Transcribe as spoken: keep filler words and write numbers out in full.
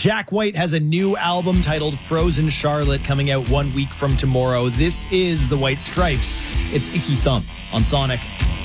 Jack White has a new album titled Frozen Charlotte coming out one week from tomorrow. This is the White Stripes. It's Icky Thump on Sonic.